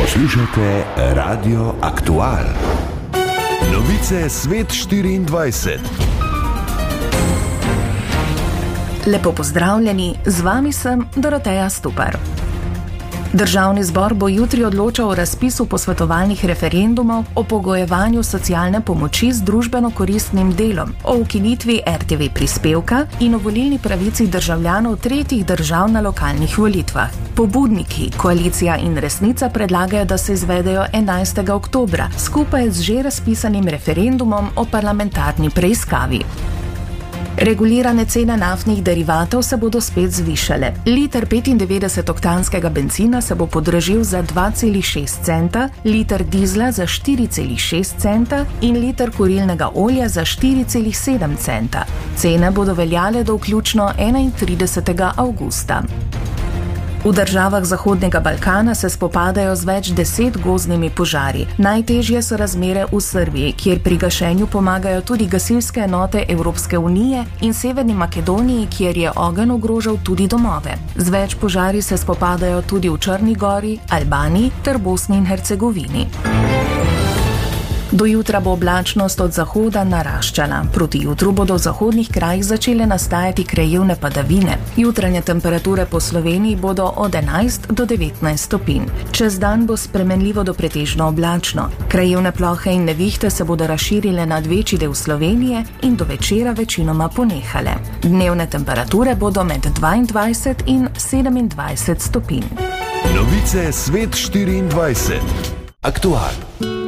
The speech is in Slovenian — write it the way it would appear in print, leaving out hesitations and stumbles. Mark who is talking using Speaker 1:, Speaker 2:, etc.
Speaker 1: Poslušate Radio Aktual. Novice Svet 24.
Speaker 2: Lepo pozdravljeni, z vami sem Doroteja Stupar. Državni zbor bo jutri odločal o razpisu posvetovalnih referendumov o pogojevanju socialne pomoči z družbeno koristnim delom, o ukinitvi RTV prispevka in o volilni pravici državljanov tretjih držav na lokalnih volitvah. Pobudniki, Koalicija in Resnica predlagajo, da se izvedejo 11. oktobra, skupaj z že razpisanim referendumom o parlamentarni preiskavi. Regulirane cene naftnih derivatov se bodo spet zvišale. Liter 95-oktanskega bencina se bo podražil za 2,6 centa, liter dizla za 4,6 centa in liter kurilnega olja za 4,7 centa. Cene bodo veljale do vključno 31. avgusta. V državah Zahodnega Balkana se spopadajo z več 10 gozdnimi požari. Najtežje so razmere v Srbiji, kjer pri gašenju pomagajo tudi gasilske enote Evropske unije, in Severni Makedoniji, kjer je ogenj ogrožal tudi domove. Z več požari se spopadajo tudi v Črni gori, Albaniji ter Bosni in Hercegovini. Do jutra bo oblačnost od zahoda naraščala. Proti jutru bodo v zahodnih krajih začele nastajati krajevne padavine. Jutranje temperature po Sloveniji bodo od 11 do 19 stopinj. Čez dan bo spremenljivo do pretežno oblačno. Krajevne plohe in nevihte se bodo razširile nad večji del Slovenije in do večera večinoma ponehale. Dnevne temperature bodo med 22 in 27 stopinj.
Speaker 1: Novice Svet 24. Aktual.